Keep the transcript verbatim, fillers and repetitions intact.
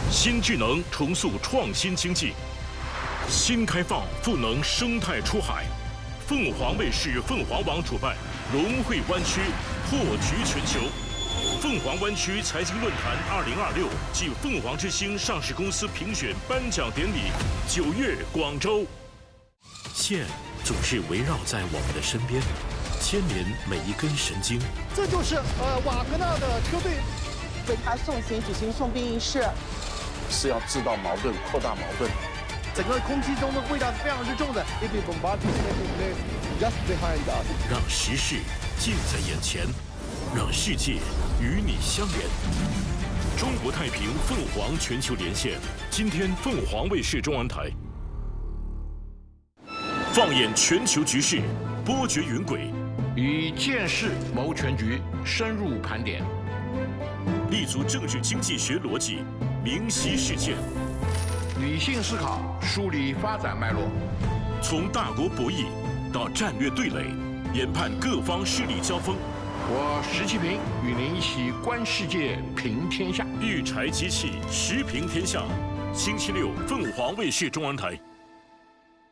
新智能重塑创新经济，新开放赋能生态出海。凤凰卫视凤凰网主办融汇湾区破局全球。凤凰湾区财经论坛二零二六暨凤凰之星上市公司评选颁奖典礼，九月广州。线总是围绕在我们的身边，牵连每一根神经。 这就是呃瓦格纳的车队为他送行举行送殡仪式， 是要制造矛盾、扩大矛盾。 整个空气中的味道是非常之重的。If we bombard just behind us， 让时事近在眼前，让世界与你相连。中国太平凤凰全球连线，今天凤凰卫视中文台。放眼全球局势，波谲云诡， 以见识谋全局，深入盘点， 立足政治经济学逻辑，明晰事件， 理性思考，梳理发展脉络， 从大国博弈到战略对垒，研判各方势力交锋。 我石其平与您一起观世界，评天下。 育才机器，时评天下。星期六，凤凰卫视中文台。